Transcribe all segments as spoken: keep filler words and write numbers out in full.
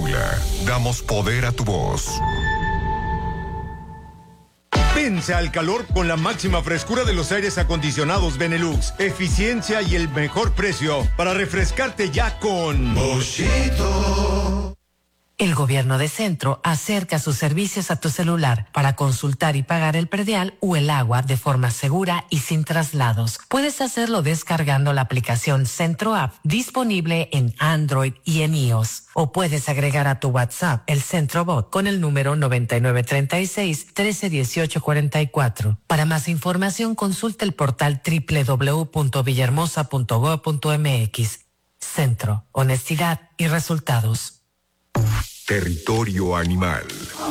Fórmula. Damos poder a tu voz. Vence al calor con la máxima frescura de los aires acondicionados Benelux. Eficiencia y el mejor precio para refrescarte ya con Boschito. El gobierno de Centro acerca sus servicios a tu celular para consultar y pagar el predial o el agua de forma segura y sin traslados. Puedes hacerlo descargando la aplicación Centro App disponible en Android y en iOS. O puedes agregar a tu WhatsApp el Centro Bot con el número noventa y nueve treinta y seis, trece dieciocho cuarenta y cuatro. Para más información consulta el portal doble u doble u doble u punto villahermosa punto gob punto eme equis. Centro, honestidad y resultados. Territorio animal.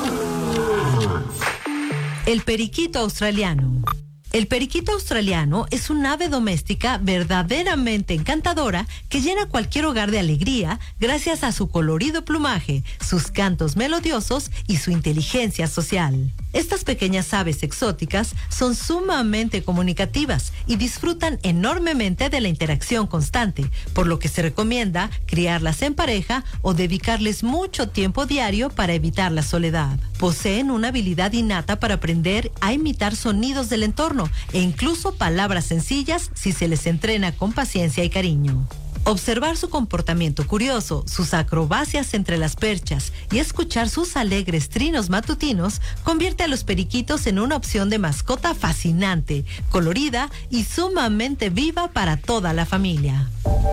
El periquito australiano. El periquito australiano es un ave doméstica verdaderamente encantadora que llena cualquier hogar de alegría gracias a su colorido plumaje, sus cantos melodiosos y su inteligencia social. Estas pequeñas aves exóticas son sumamente comunicativas y disfrutan enormemente de la interacción constante, por lo que se recomienda criarlas en pareja o dedicarles mucho tiempo diario para evitar la soledad. Poseen una habilidad innata para aprender a imitar sonidos del entorno e incluso palabras sencillas si se les entrena con paciencia y cariño. Observar su comportamiento curioso, sus acrobacias entre las perchas y escuchar sus alegres trinos matutinos convierte a los periquitos en una opción de mascota fascinante, colorida y sumamente viva para toda la familia.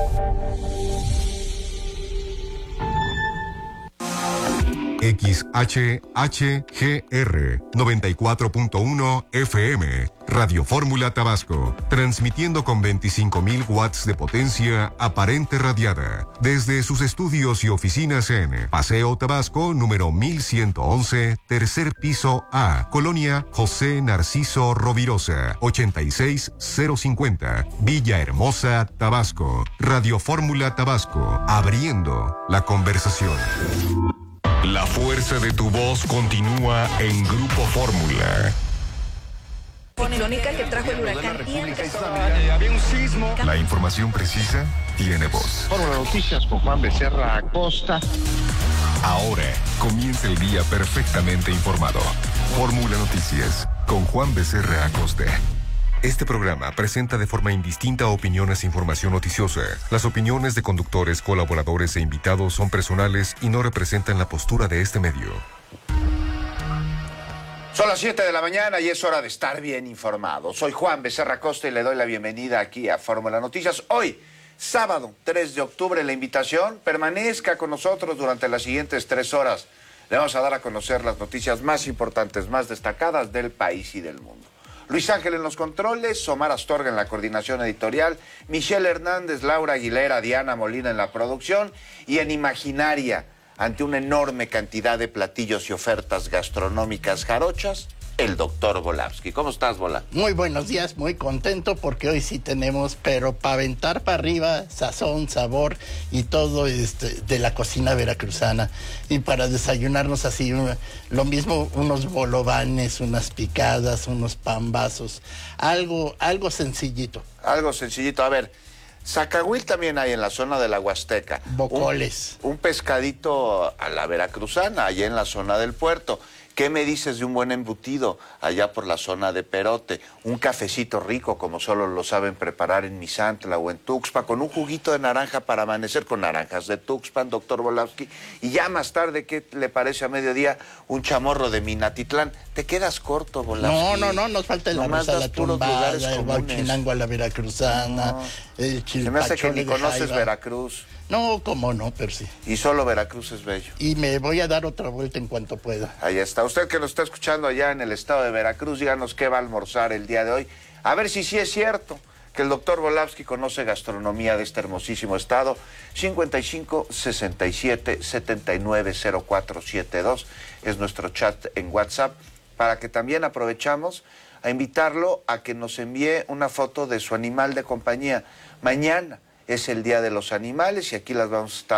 X H H G R noventa y cuatro punto uno F M, Radio Fórmula Tabasco, transmitiendo con veinticinco mil watts de potencia aparente radiada, desde sus estudios y oficinas en Paseo Tabasco, número mil ciento once, tercer piso A, Colonia José Narciso Rovirosa, ochenta y seis cero cincuenta, Villahermosa, Tabasco. Radio Fórmula Tabasco, abriendo la conversación. La fuerza de tu voz continúa en Grupo Fórmula. Ciclónica que trajo el huracán Ian. Había un sismo. La información precisa tiene voz. Fórmula Noticias con Juan Becerra Acosta. Ahora comienza el día perfectamente informado. Fórmula Noticias con Juan Becerra Acosta. Este programa presenta de forma indistinta opiniones e información noticiosa. Las opiniones de conductores, colaboradores e invitados son personales y no representan la postura de este medio. Son las siete de la mañana y es hora de estar bien informado. Soy Juan Becerra Costa y le doy la bienvenida aquí a Fórmula Noticias. Hoy, sábado tres de octubre, la invitación, permanezca con nosotros durante las siguientes tres horas. Le vamos a dar a conocer las noticias más importantes, más destacadas del país y del mundo. Luis Ángel en los controles, Omar Astorga en la coordinación editorial, Michelle Hernández, Laura Aguilera, Diana Molina en la producción y en Imaginaria, ante una enorme cantidad de platillos y ofertas gastronómicas jarochas, el doctor Volavsky. ¿Cómo estás, Vola? Muy buenos días, muy contento porque hoy sí tenemos, pero para aventar para arriba, sazón, sabor y todo este, de la cocina veracruzana. Y para desayunarnos así, lo mismo, unos bolovanes, unas picadas, unos pambazos, algo, algo sencillito. Algo sencillito, a ver, zacahuil también hay en la zona de la Huasteca. Bocoles. Un, un pescadito a la veracruzana, allá en la zona del puerto. ¿Qué me dices de un buen embutido allá por la zona de Perote? Un cafecito rico, como solo lo saben preparar en Misantla o en Tuxpan, con un juguito de naranja para amanecer, con naranjas de Tuxpan, doctor Volavsky. Y ya más tarde, ¿qué le parece a mediodía? Un chamorro de Minatitlán. ¿Te quedas corto, Volavsky? No, no, no, nos falta el arroz a la tumbada, el bauchinango a la veracruzana, no. El chilpachole. Se me hace que ni conoces Jaiba. Veracruz. No, cómo no, pero sí. Y solo Veracruz es bello. Y me voy a dar otra vuelta en cuanto pueda. Ahí está. Usted que nos está escuchando allá en el estado de Veracruz, díganos qué va a almorzar el día de hoy. A ver si sí es cierto que el doctor Volavsky conoce gastronomía de este hermosísimo estado. cincuenta y cinco, sesenta y siete, setenta y nueve, cero cuatro siete dos es nuestro chat en WhatsApp, para que también aprovechamos a invitarlo a que nos envíe una foto de su animal de compañía. Mañana es el Día de los Animales y aquí las vamos a estar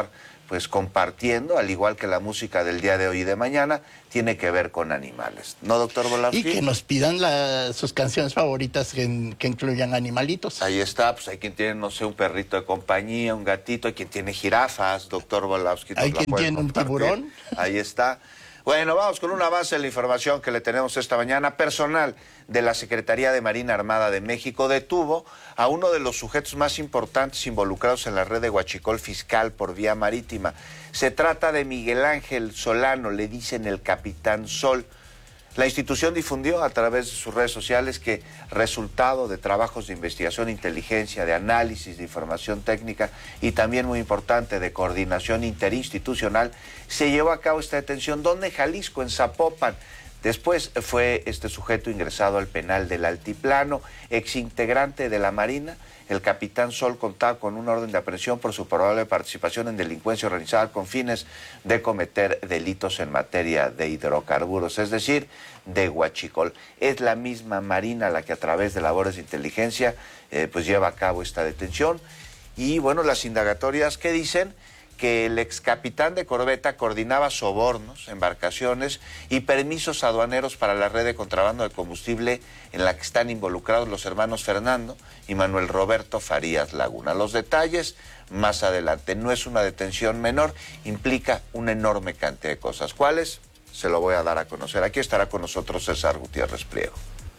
pues compartiendo, al igual que la música del día de hoy y de mañana, tiene que ver con animales. ¿No, doctor Volavsky? Y que nos pidan la, sus canciones favoritas que, que incluyan animalitos. Ahí está, pues hay quien tiene, no sé, un perrito de compañía, un gatito, hay quien tiene jirafas, doctor Volavsky. Hay quien tiene un tiburón. Ahí está. Bueno, vamos con un avance de la información que le tenemos esta mañana. Personal de la Secretaría de Marina Armada de México detuvo a uno de los sujetos más importantes involucrados en la red de huachicol fiscal por vía marítima. Se trata de Miguel Ángel Solano, le dicen el Capitán Sol. La institución difundió a través de sus redes sociales que, resultado de trabajos de investigación, inteligencia, de análisis, de información técnica y también, muy importante, de coordinación interinstitucional, se llevó a cabo esta detención donde Jalisco, en Zapopan. Después fue este sujeto ingresado al penal del Altiplano, exintegrante de la Marina. El Capitán Sol contaba con una orden de aprehensión por su probable participación en delincuencia organizada con fines de cometer delitos en materia de hidrocarburos, es decir, de huachicol. Es la misma Marina la que a través de labores de inteligencia eh, pues lleva a cabo esta detención. Y bueno, las indagatorias que dicen que el ex capitán de corbeta coordinaba sobornos, embarcaciones y permisos aduaneros para la red de contrabando de combustible en la que están involucrados los hermanos Fernando y Manuel Roberto Farías Laguna. Los detalles más adelante. No es una detención menor, implica una enorme cantidad de cosas. ¿Cuáles? Se lo voy a dar a conocer. Aquí estará con nosotros César Gutiérrez Priego.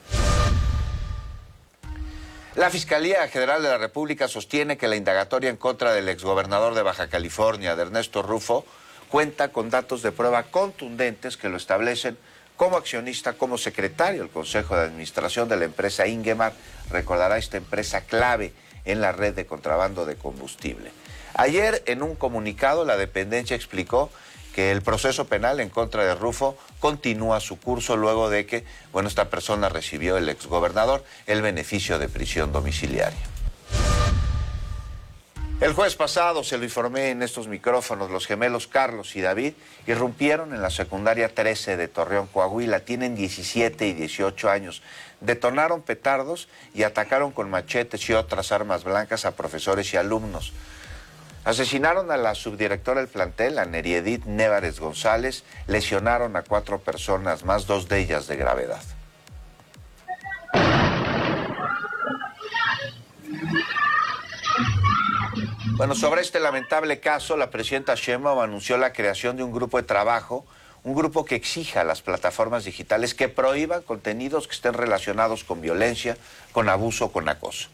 La Fiscalía General de la República sostiene que la indagatoria en contra del exgobernador de Baja California, de Ernesto Rufo, cuenta con datos de prueba contundentes que lo establecen como accionista, como secretario del Consejo de Administración de la empresa Ingemar. Recordará esta empresa clave en la red de contrabando de combustible. Ayer, en un comunicado, la dependencia explicó que el proceso penal en contra de Rufo continúa su curso luego de que, bueno, esta persona recibió, el exgobernador, el beneficio de prisión domiciliaria. El jueves pasado, se lo informé en estos micrófonos, los gemelos Carlos y David irrumpieron en la secundaria trece de Torreón, Coahuila. Tienen diecisiete y dieciocho años. Detonaron petardos y atacaron con machetes y otras armas blancas a profesores y alumnos. Asesinaron a la subdirectora del plantel, a Neriedit Névarez González, lesionaron a cuatro personas más, dos de ellas de gravedad. Bueno, sobre este lamentable caso, la presidenta Sheinbaum anunció la creación de un grupo de trabajo, un grupo que exija a las plataformas digitales que prohíban contenidos que estén relacionados con violencia, con abuso, con acoso.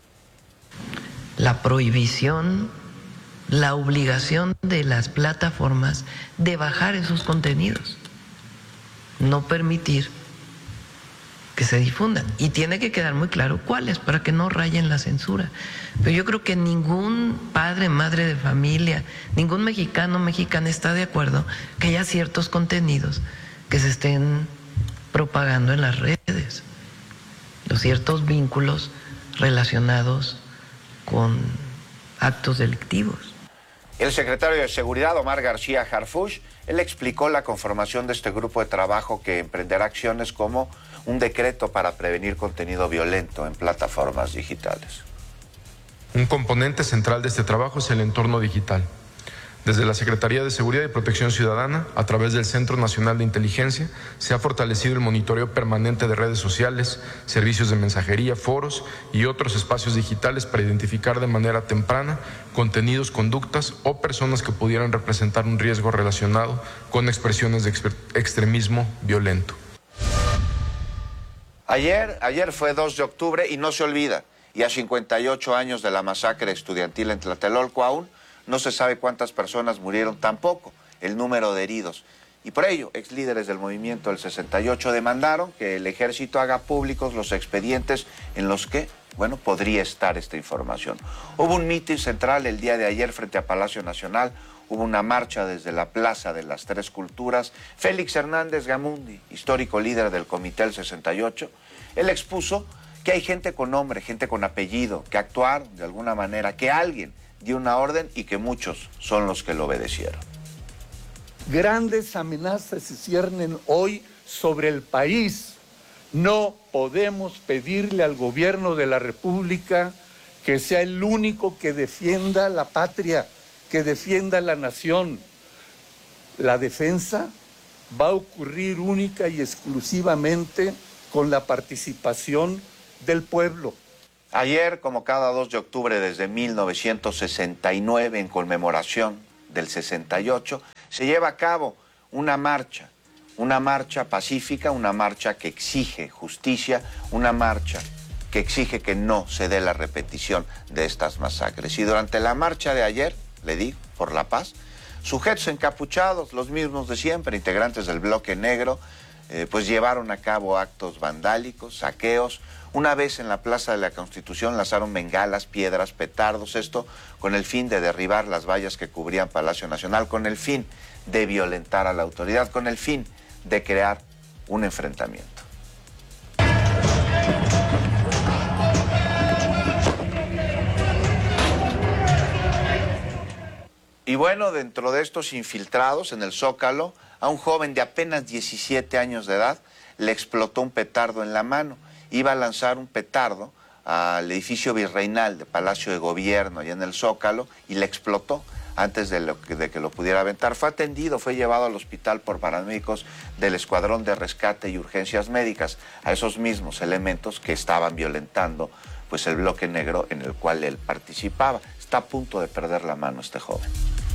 La prohibición, la obligación de las plataformas de bajar esos contenidos, no permitir que se difundan. Y tiene que quedar muy claro cuáles, para que no rayen la censura. Pero yo creo que ningún padre, madre de familia, ningún mexicano, mexicana está de acuerdo que haya ciertos contenidos que se estén propagando en las redes, los ciertos vínculos relacionados con actos delictivos. El secretario de Seguridad, Omar García Harfuch, él explicó la conformación de este grupo de trabajo que emprenderá acciones como un decreto para prevenir contenido violento en plataformas digitales. Un componente central de este trabajo es el entorno digital. Desde la Secretaría de Seguridad y Protección Ciudadana, a través del Centro Nacional de Inteligencia, se ha fortalecido el monitoreo permanente de redes sociales, servicios de mensajería, foros y otros espacios digitales para identificar de manera temprana contenidos, conductas o personas que pudieran representar un riesgo relacionado con expresiones de extremismo violento. Ayer, ayer fue dos de octubre y no se olvida, y a cincuenta y ocho años de la masacre estudiantil en Tlatelolco aún no se sabe cuántas personas murieron, tampoco el número de heridos. Y por ello, ex líderes del movimiento del sesenta y ocho demandaron que el ejército haga públicos los expedientes en los que, bueno, podría estar esta información. Hubo un mitin central el día de ayer frente a Palacio Nacional, hubo una marcha desde la Plaza de las Tres Culturas. Félix Hernández Gamundi, histórico líder del Comité del sesenta y ocho, él expuso que hay gente con nombre, gente con apellido, que actuaron de alguna manera, que alguien dio una orden y que muchos son los que lo obedecieron. Grandes amenazas se ciernen hoy sobre el país. No podemos pedirle al gobierno de la República que sea el único que defienda la patria. que defienda la nación. La defensa va a ocurrir única y exclusivamente con la participación del pueblo. Ayer, como cada dos de octubre desde mil novecientos sesenta y nueve, en conmemoración del sesenta y ocho, se lleva a cabo una marcha, una marcha pacífica, una marcha que exige justicia, una marcha que exige que no se dé la repetición de estas masacres. Y durante la marcha de ayer, le digo, por la paz, sujetos encapuchados, los mismos de siempre, integrantes del Bloque Negro, eh, pues llevaron a cabo actos vandálicos, saqueos. Una vez en la Plaza de la Constitución lanzaron bengalas, piedras, petardos, esto con el fin de derribar las vallas que cubrían Palacio Nacional, con el fin de violentar a la autoridad, con el fin de crear un enfrentamiento. Y bueno, dentro de estos infiltrados en el Zócalo, a un joven de apenas diecisiete años de edad le explotó un petardo en la mano. Iba a lanzar un petardo al edificio virreinal de Palacio de Gobierno, allá en el Zócalo, y le explotó antes de, lo que, de que lo pudiera aventar. Fue atendido, fue llevado al hospital por paramédicos del Escuadrón de Rescate y Urgencias Médicas, a esos mismos elementos que estaban violentando pues, el Bloque Negro en el cual él participaba. Está a punto de perder la mano este joven.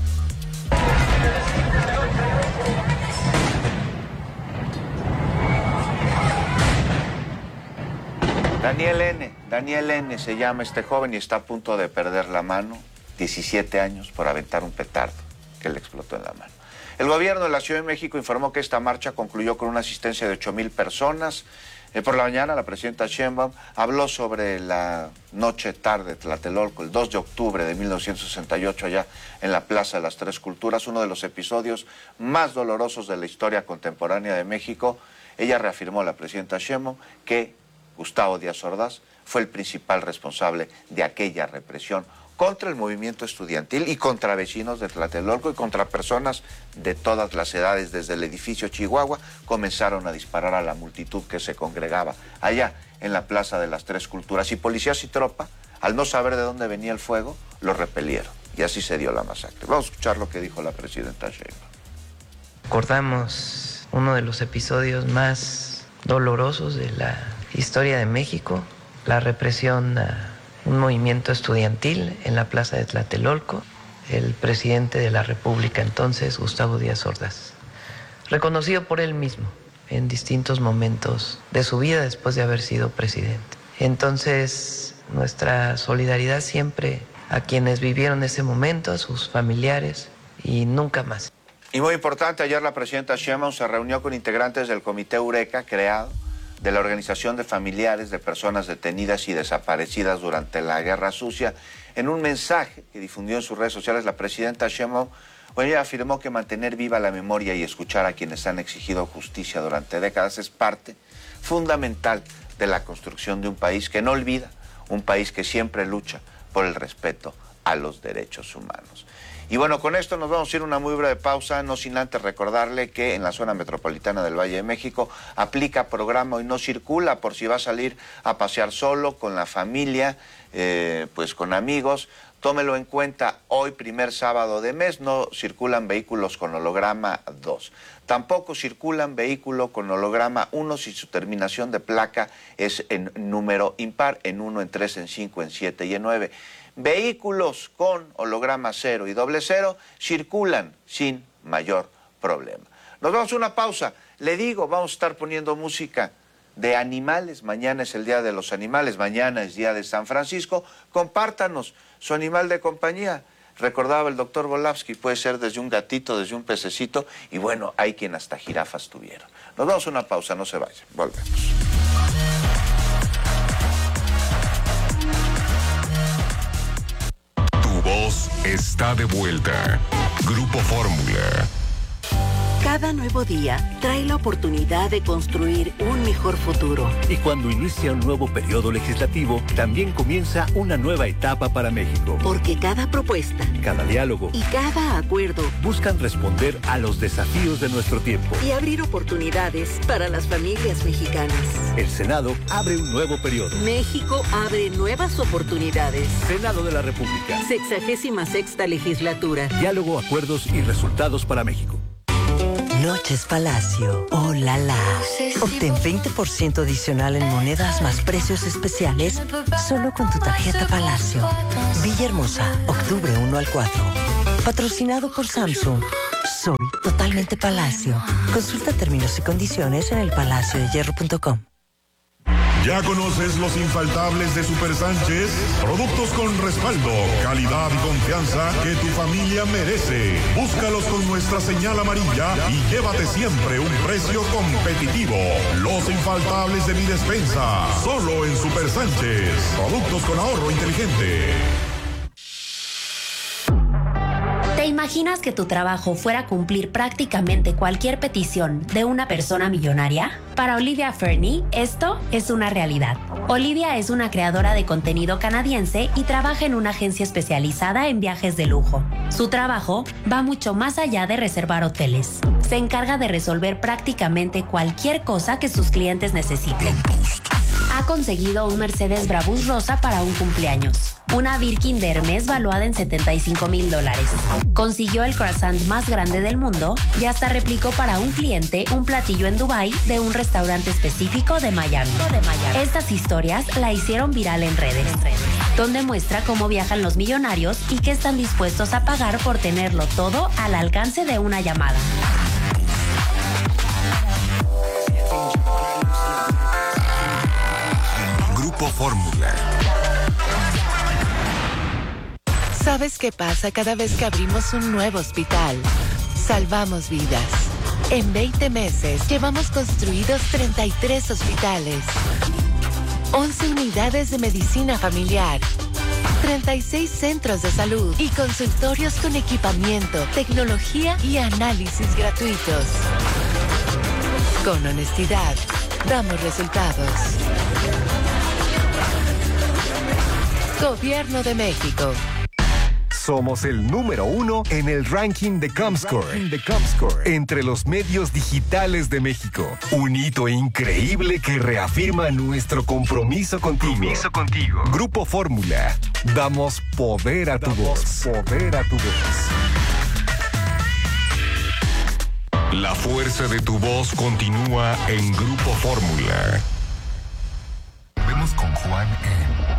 Daniel N., Daniel N. se llama este joven y está a punto de perder la mano, diecisiete años, por aventar un petardo que le explotó en la mano. El gobierno de la Ciudad de México informó que esta marcha concluyó con una asistencia de ocho mil personas. Eh, por la mañana la presidenta Sheinbaum habló sobre la noche tarde de Tlatelolco, el dos de octubre de mil novecientos sesenta y ocho, allá en la Plaza de las Tres Culturas, uno de los episodios más dolorosos de la historia contemporánea de México. Ella reafirmó, la presidenta Sheinbaum, que Gustavo Díaz Ordaz fue el principal responsable de aquella represión contra el movimiento estudiantil y contra vecinos de Tlatelolco y contra personas de todas las edades. Desde el edificio Chihuahua comenzaron a disparar a la multitud que se congregaba allá en la Plaza de las Tres Culturas, y policías y tropa, al no saber de dónde venía el fuego, lo repelieron, y así se dio la masacre. Vamos a escuchar lo que dijo la presidenta Sheinbaum. Recordamos uno de los episodios más dolorosos de la historia de México, la represión a un movimiento estudiantil en la Plaza de Tlatelolco. El presidente de la República entonces, Gustavo Díaz Ordaz, reconocido por él mismo en distintos momentos de su vida después de haber sido presidente. Entonces, nuestra solidaridad siempre a quienes vivieron ese momento, a sus familiares, y nunca más. Y muy importante, ayer la presidenta Sheinbaum se reunió con integrantes del Comité Eureka, creado de la Organización de Familiares de Personas Detenidas y Desaparecidas durante la Guerra Sucia. En un mensaje que difundió en sus redes sociales, la presidenta Sheinbaum, bueno, ella afirmó que mantener viva la memoria y escuchar a quienes han exigido justicia durante décadas es parte fundamental de la construcción de un país que no olvida, un país que siempre lucha por el respeto a los derechos humanos. Y bueno, con esto nos vamos a ir a una muy breve pausa, no sin antes recordarle que en la zona metropolitana del Valle de México aplica programa Hoy No Circula, por si va a salir a pasear solo, con la familia, eh, pues con amigos. Tómelo en cuenta, hoy, primer sábado de mes, no circulan vehículos con holograma dos. Tampoco circulan vehículo con holograma uno si su terminación de placa es en número impar, en uno, en tres, en cinco, en siete y en nueve. Vehículos con holograma cero y doble cero circulan sin mayor problema. Nos vamos a una pausa. Le digo, vamos a estar poniendo música de animales. Mañana es el Día de los Animales, mañana es Día de San Francisco. Compártanos su animal de compañía. Recordaba el doctor Volavsky, puede ser desde un gatito, desde un pececito, y bueno, hay quien hasta jirafas tuvieron. Nos vamos a una pausa, no se vayan, volvemos. Tu voz está de vuelta. Grupo Fórmula. Cada nuevo día trae la oportunidad de construir un mejor futuro. Y cuando inicia un nuevo periodo legislativo, también comienza una nueva etapa para México. Porque cada propuesta, cada diálogo y cada acuerdo buscan responder a los desafíos de nuestro tiempo y abrir oportunidades para las familias mexicanas. El Senado abre un nuevo periodo. México abre nuevas oportunidades. Senado de la República. Sexagésima sexta legislatura. Diálogo, acuerdos y resultados para México. Noches Palacio. ¡Oh, la, la! Obtén veinte por ciento adicional en monedas más precios especiales solo con tu tarjeta Palacio. Villahermosa, octubre uno al cuatro. Patrocinado por Samsung. Soy totalmente Palacio. Consulta términos y condiciones en el palacio de hierro punto com. ¿Ya conoces los infaltables de Super Sánchez? Productos con respaldo, calidad y confianza que tu familia merece. Búscalos con nuestra señal amarilla y llévate siempre un precio competitivo. Los infaltables de mi despensa, solo en Super Sánchez. Productos con ahorro inteligente. ¿Te imaginas que tu trabajo fuera a cumplir prácticamente cualquier petición de una persona millonaria? Para Olivia Fernie, esto es una realidad. Olivia es una creadora de contenido canadiense y trabaja en una agencia especializada en viajes de lujo. Su trabajo va mucho más allá de reservar hoteles. Se encarga de resolver prácticamente cualquier cosa que sus clientes necesiten. Ha conseguido un Mercedes Brabus rosa para un cumpleaños, una Birkin de Hermes valuada en setenta y cinco mil dólares. Consiguió el croissant más grande del mundo y hasta replicó para un cliente un platillo en Dubái de un restaurante específico de Miami. Estas historias la hicieron viral en redes, donde muestra cómo viajan los millonarios y qué están dispuestos a pagar por tenerlo todo al alcance de una llamada. Grupo Fórmula. ¿Sabes qué pasa cada vez que abrimos un nuevo hospital? Salvamos vidas. En veinte meses llevamos construidos treinta y tres hospitales, once unidades de medicina familiar, treinta y seis centros de salud y consultorios con equipamiento, tecnología y análisis gratuitos. Con honestidad, damos resultados. Gobierno de México. Somos el número uno en el ranking de Comscore, de Comscore entre los medios digitales de México. Un hito increíble que reafirma nuestro compromiso contigo. Compromiso contigo. Grupo Fórmula. Damos poder a tu voz. Poder a tu voz. La fuerza de tu voz continúa en Grupo Fórmula. Vemos con Juan en